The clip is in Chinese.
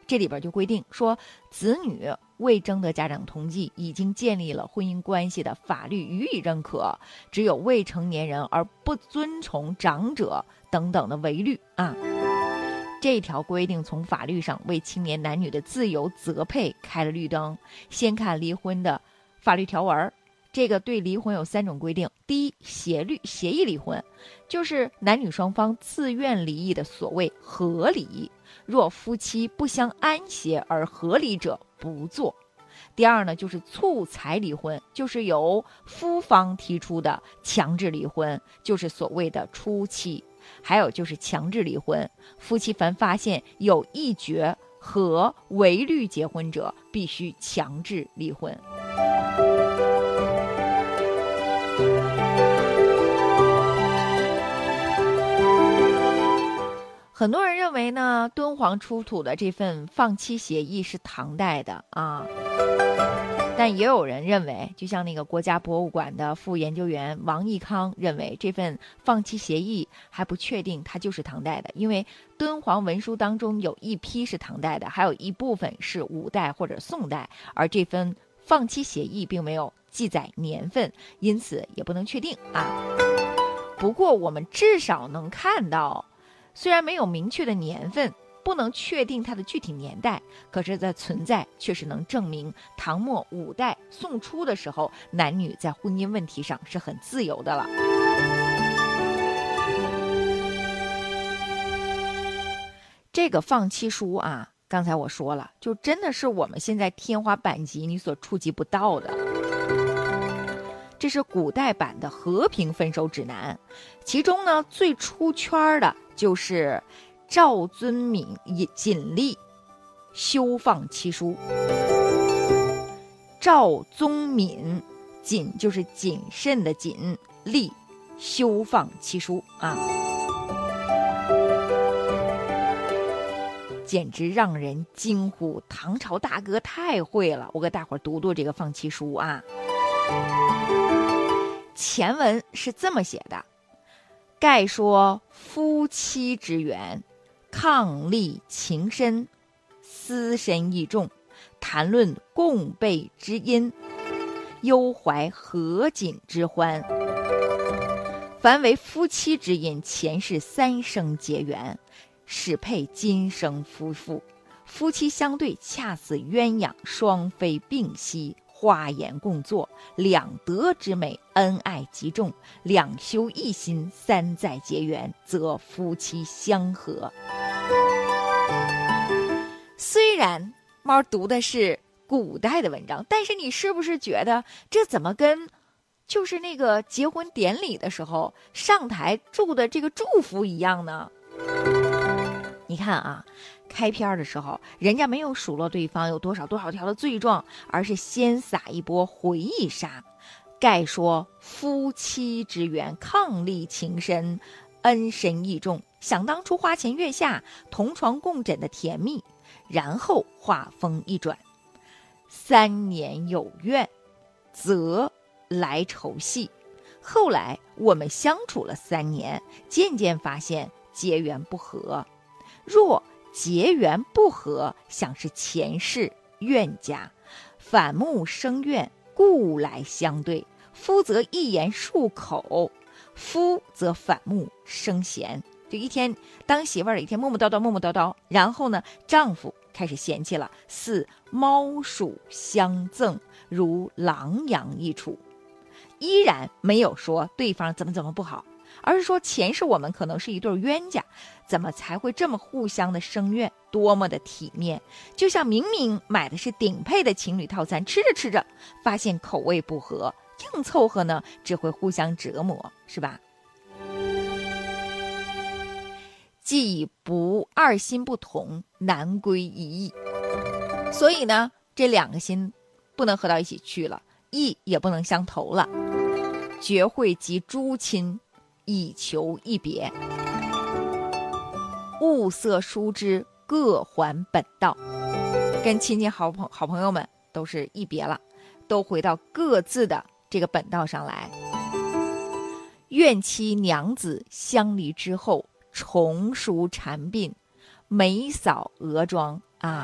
这里边就规定说，子女未征得家长同意，已经建立了婚姻关系的，法律予以认可。只有未成年人而不遵从长者等等的违律啊。这条规定从法律上为青年男女的自由择配开了绿灯。先看离婚的法律条文，这个对离婚有3种规定。第一，协议离婚，就是男女双方自愿离异的所谓合离，若夫妻不相安协而合离者不做。第二呢，就是促裁离婚，就是由夫方提出的强制离婚，就是所谓的初期。还有就是强制离婚，夫妻凡发现有意决和违律结婚者，必须强制离婚。很多人认为呢，敦煌出土的这份放弃协议是唐代的啊，但也有人认为，就像那个国家博物馆的副研究员王义康认为，这份放弃协议还不确定它就是唐代的，因为敦煌文书当中有一批是唐代的，还有一部分是五代或者宋代，而这份放弃协议并没有记载年份，因此也不能确定啊。不过我们至少能看到，虽然没有明确的年份，不能确定它的具体年代，可是在存在确实能证明唐末五代宋初的时候，男女在婚姻问题上是很自由的了。这个放弃书啊，刚才我说了，就真的是我们现在天花板级你所触及不到的。这是古代版的和平分手指南，其中呢最出圈的就是赵遵敏谨立休放妻书。赵宗敏，谨就是谨慎的谨，立休放妻书啊，简直让人惊呼，唐朝大哥太会了。我给大伙儿读读这个放弃书啊。前文是这么写的：盖说夫妻之缘，伉俪情深，思深意重，谈论共备之音，忧怀合锦之欢。凡为夫妻之音，前世3生结缘，始配今生夫妇。夫妻相对，恰似鸳鸯双飞并栖，花颜共作，两得之美，恩爱极重，两修一心，3再结缘，则夫妻相合。虽然猫读的是古代的文章，但是你是不是觉得这怎么跟就是那个结婚典礼的时候上台祝的这个祝福一样呢？你看啊，开篇的时候人家没有数落对方有多少条的罪状，而是先撒一波回忆杀。盖说夫妻之缘，伉俪情深，恩深义重，想当初花前月下同床共枕的甜蜜。然后话锋一转，3年有怨，则来愁戏。后来我们相处了3年，渐渐发现结缘不和。若结缘不和，想是前世怨家，反目生怨，故来相对。夫则一言数口，夫则反目生嫌。就一天当媳妇儿的一天磨磨叨叨，然后呢，丈夫开始嫌弃了，似猫鼠相赠，如狼羊一处。依然没有说对方怎么不好，而是说前世我们可能是一对冤家，怎么才会这么互相的生怨，多么的体面。就像明明买的是顶配的情侣套餐，吃着发现口味不合，硬凑合呢只会互相折磨，是吧？既不二心不同，难归一意。所以呢，这2个心不能合到一起去了，意也不能相投了，绝会及诸亲，以求一别。物色疏枝，各还本道。跟亲戚好朋友们都是一别了，都回到各自的这个本道上来。怨妻娘子相离之后，重梳蝉鬓，眉扫额妆，